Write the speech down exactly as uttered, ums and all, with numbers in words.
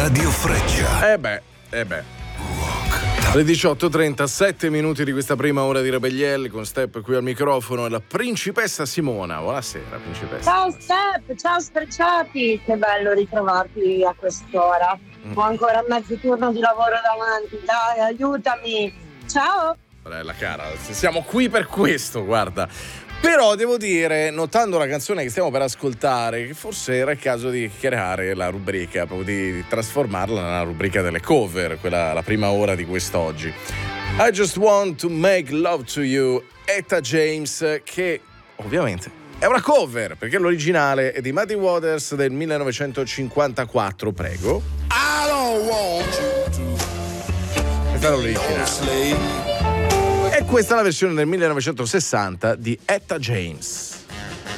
Radio Freccia. Eh beh, eh beh. Alle diciotto e trentasette minuti di questa prima ora di Rebellielli, con Step qui al microfono e la principessa Simona. Buonasera, principessa. Ciao Step, ciao Sfrecciati, che bello ritrovarti a quest'ora. Mm. Ho ancora mezzo turno di lavoro davanti, dai, aiutami. Ciao. Bella cara, siamo qui per questo, guarda. Però devo dire, notando la canzone che stiamo per ascoltare, che forse era il caso di creare la rubrica, proprio di trasformarla nella rubrica delle cover, quella la prima ora di quest'oggi. I Just Want to Make Love to You, Etta James, che ovviamente è una cover, perché l'originale è di Muddy Waters del millenovecentocinquantaquattro, prego. I don't want you to. Questa è l'originale. E questa è la versione del millenovecentosessanta di Etta James.